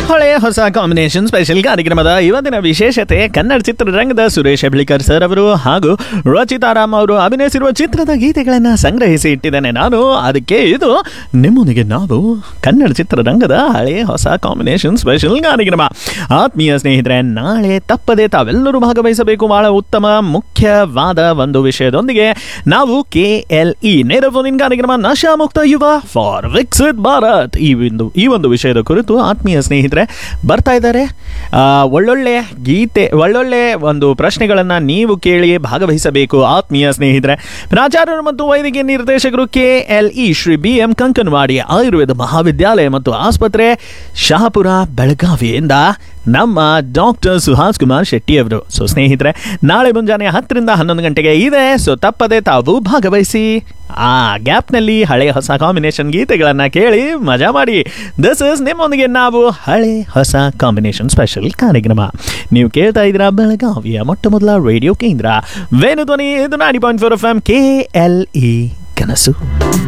ಹಳೆ ಹೊಸ combination special ಕಾರ್ಯಕ್ರಮದ ಇವತ್ತಿನ ವಿಶೇಷತೆ ಕನ್ನಡ ಚಿತ್ರರಂಗದ ಸುರೇಶ್ ಹೆಬ್ಳಿಕರ್ ಸರ್ ಅವರು ಹಾಗೂ ರಚಿತಾರಾಮ್ ಅವರು ಅಭಿನಯಿಸಿರುವ ಚಿತ್ರದ ಗೀತೆಗಳನ್ನು ಸಂಗ್ರಹಿಸಿ ಇಟ್ಟಿದ್ದೇನೆ ನಾನು. ಅದಕ್ಕೆ ಇದು ನಿಮ್ಮೊಂದಿಗೆ ನಾವು ಕನ್ನಡ ಚಿತ್ರರಂಗದ ಹಳೆ ಹೊಸ ಕಾಂಬಿನೇಷನ್ ಸ್ಪೆಷಲ್ ಕಾರ್ಯಕ್ರಮ. ಆತ್ಮೀಯ ಸ್ನೇಹಿತರೆ, ನಾಳೆ ತಪ್ಪದೆ ತಾವೆಲ್ಲರೂ ಭಾಗವಹಿಸಬೇಕು. ಬಹಳ ಉತ್ತಮ ಮುಖ್ಯವಾದ ಒಂದು ವಿಷಯದೊಂದಿಗೆ ನಾವು KLE ನೇರ ಫೋನ್ ಕಾರ್ಯಕ್ರಮ ನಶಾ ಮುಕ್ತ ಯುವ ಫಾರ್ ವಿಕಸಿತ್ ಭಾರತ್ ಈ ಒಂದು ವಿಷಯದ ಕುರಿತು ಆತ್ಮೀಯ ಸ್ನೇಹಿತರೆ ಬರ್ತಾ ಇದ್ದಾರೆ. ಒಳ್ಳೊಳ್ಳೆ ಗೀತೆ, ಒಳ್ಳೊಳ್ಳೆ ಒಂದು ಪ್ರಶ್ನೆಗಳನ್ನು ನೀವು ಕೇಳಿ ಭಾಗವಹಿಸಬೇಕು. ಆತ್ಮೀಯ ಸ್ನೇಹಿತರೆ, ಪ್ರಾಚಾರ್ಯರು ಮತ್ತು ವೈದ್ಯಕೀಯ ನಿರ್ದೇಶಕರು KLE ಶ್ರೀ BM ಕಂಕನವಾಡಿ ಆಯುರ್ವೇದ ಮಹಾವಿದ್ಯಾಲಯ ಮತ್ತು ಆಸ್ಪತ್ರೆ ಶಹಾಪುರ ಬೆಳಗಾವಿಯಿಂದ ನಮ್ಮ ಡಾಕ್ಟರ್ ಸುಹಾಸ್ ಕುಮಾರ್ ಶೆಟ್ಟಿ ಅವರು. ಸೊ ಸ್ನೇಹಿತರೆ, ನಾಳೆ ಮುಂಜಾನೆ 10 ರಿಂದ 11 ಗಂಟೆಗೆ ಇದೆ. ಸೊ ತಪ್ಪದೆ ತಾವು ಭಾಗವಹಿಸಿ. ಆ ಗ್ಯಾಪ್ನಲ್ಲಿ ಹಳೆ ಹೊಸ ಕಾಂಬಿನೇಷನ್ ಗೀತೆಗಳನ್ನು ಕೇಳಿ ಮಜಾ ಮಾಡಿ. ದಿಸ್ ಇಸ್ ನಿಮ್ಮೊಂದಿಗೆ ನಾವು ಹಳೆ ಹೊಸ ಕಾಂಬಿನೇಷನ್ ಸ್ಪೆಷಲ್ ಕಾರ್ಯಕ್ರಮ. ನೀವು ಕೇಳ್ತಾ ಇದ್ದೀರಾ ಬೆಳಗಾವಿಯ ಮೊಟ್ಟ ಮೊದಲ ರೇಡಿಯೋ ಕೇಂದ್ರ ವೇಣುಧ್ವನಿ. ಇದು 90.4 FM KLE ಕನಸು.